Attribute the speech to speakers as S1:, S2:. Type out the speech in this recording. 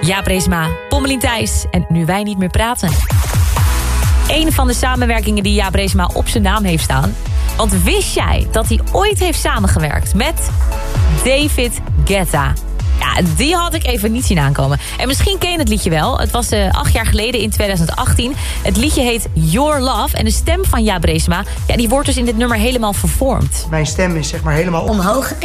S1: Jaap Reesema, Pommelien Thijs en Nu wij niet meer praten. Een van de samenwerkingen die Jaap Reesema op zijn naam heeft staan. Want wist jij dat hij ooit heeft samengewerkt met David Guetta? Ja, die had ik even niet zien aankomen. En misschien ken je het liedje wel. Het was 8 jaar geleden in 2018. Het liedje heet Your Love. En de stem van Jaap Reesema, ja, die wordt dus in dit nummer helemaal vervormd.
S2: Mijn stem is zeg maar helemaal
S3: omhoog gepikt.